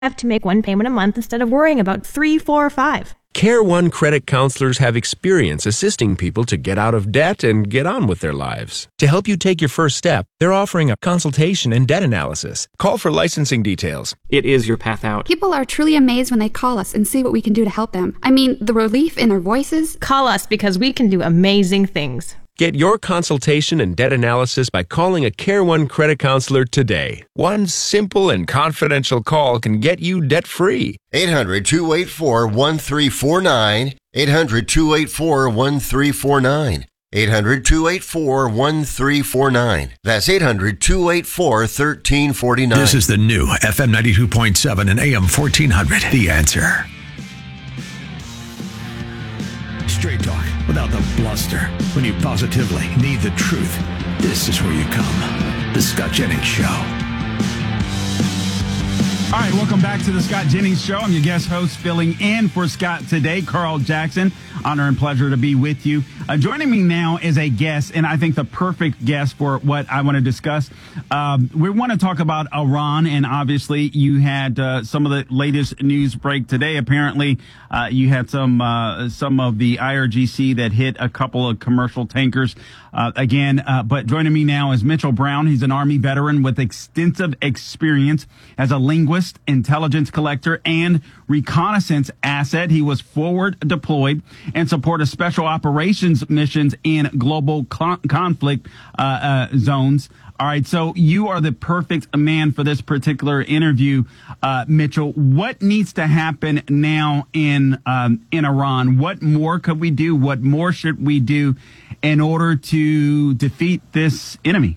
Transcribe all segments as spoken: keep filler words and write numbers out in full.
have to make one payment a month instead of worrying about three, four, or five. Care One credit counselors have experience assisting people to get out of debt and get on with their lives. To help you take your first step, they're offering a consultation and debt analysis. Call for licensing details. It is your path out. People are truly amazed when they call us and see what we can do to help them. I mean, the relief in their voices. Call us because we can do amazing things. Get your consultation and debt analysis by calling a Care One credit counselor today. One simple and confidential call can get you debt-free. eight hundred, two eight four, one three four nine. eight hundred, two eight four, one three four nine. eight hundred, two eight four, one three four nine. That's eight hundred, two eight four, one three four nine. This is the new F M ninety-two point seven and A M fourteen hundred. The Answer. Straight talk without the bluster. When you positively need the truth, this is where you come. The Scott Jennings Show. All right, welcome back to the Scott Jennings Show. I'm your guest host, filling in for Scott today, Carl Jackson. Honor and pleasure to be with you. Uh, joining me now is a guest, and I think the perfect guest for what I want to discuss. Um, we want to talk about Iran, and obviously you had uh, some of the latest news break today. Apparently, uh, you had some uh, some of the I R G C that hit a couple of commercial tankers uh, again. Uh, but joining me now is Mitchell Brown. He's an Army veteran with extensive experience as a linguist, intelligence collector, and reconnaissance asset. He was forward deployed and supported special operations missions in global con- conflict uh, uh, zones. All right, so you are the perfect man for this particular interview, uh, Mitchell. What needs to happen now in um, in Iran? What more could we do? What more should we do in order to defeat this enemy?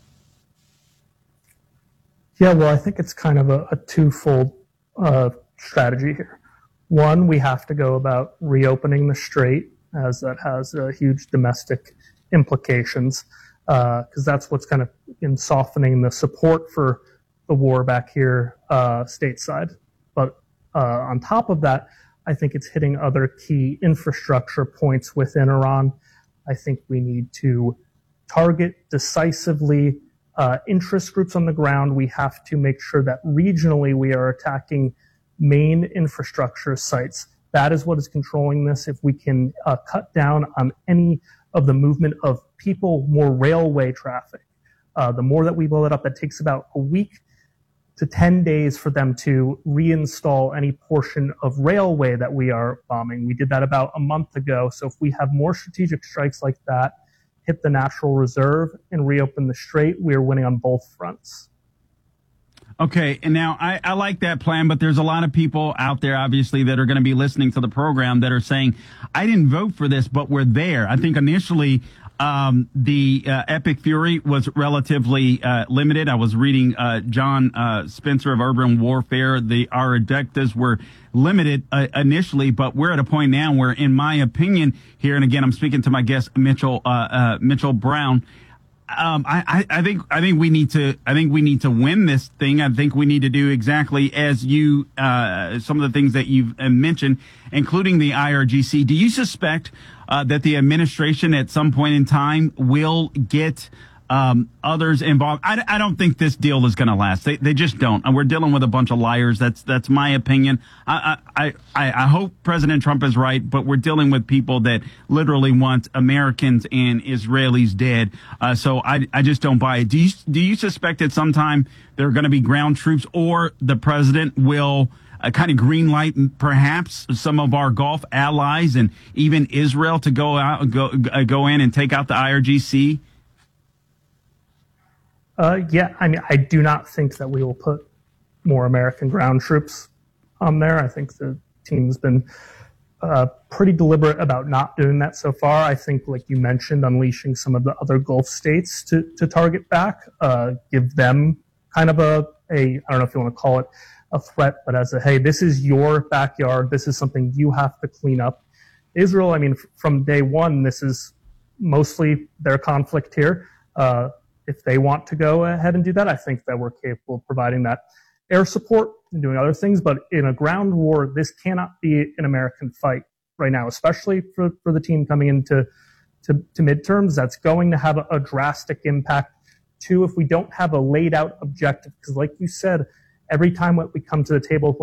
Yeah, well, I think it's kind of a, a twofold uh, strategy here. One, we have to go about reopening the strait, as that has uh, huge domestic implications, because uh, that's what's kind of in softening the support for the war back here uh, stateside. But uh, on top of that, I think it's hitting other key infrastructure points within Iran. I think we need to target decisively uh, interest groups on the ground. We have to make sure that regionally we are attacking main infrastructure sites. That is what is controlling this. If we can uh, cut down on any of the movement of people, more railway traffic, uh, the more that we blow it up, it takes about a week to ten days for them to reinstall any portion of railway that we are bombing. We did that about a month ago. So if we have more strategic strikes like that, hit the natural reserve and reopen the strait, we are winning on both fronts. Okay, and now I, I like that plan, but there's a lot of people out there, obviously, that are going to be listening to the program that are saying, I didn't vote for this, but we're there. I think initially um, the uh, Epic Fury was relatively uh, limited. I was reading uh, John uh, Spencer of Urban Warfare. The Our objectives were limited uh, initially, but we're at a point now where, in my opinion, here, and again, I'm speaking to my guest, Mitchell uh, uh, Mitchell Brown, Um, I, I think I think we need to I think we need to win this thing. I think we need to do exactly as you uh, some of the things that you've mentioned, including the I R G C. Do you suspect uh, that the administration at some point in time will get um, others involved? I, I don't think this deal is going to last. They they just don't. And we're dealing with a bunch of liars. That's that's my opinion. I I, I I hope President Trump is right, but we're dealing with people that literally want Americans and Israelis dead. Uh, so I I just don't buy it. Do you do you suspect at some time there are going to be ground troops, or the president will uh, kind of green light perhaps some of our Gulf allies and even Israel to go out go uh, go in and take out the I R G C? Uh, yeah, I mean, I do not think that we will put more American ground troops on there. I think the team's been uh, pretty deliberate about not doing that so far. I think, like you mentioned, unleashing some of the other Gulf states to, to target back, uh, give them kind of a, a, I don't know if you want to call it a threat, but as a, hey, this is your backyard. This is something you have to clean up. Israel, I mean, from day one, this is mostly their conflict here. Uh, If they want to go ahead and do that, I think that we're capable of providing that air support and doing other things. But in a ground war, this cannot be an American fight right now, especially for, for the team coming into to, to midterms. That's going to have a, a drastic impact, too, if we don't have a laid out objective. Because like you said, every time what we come to the table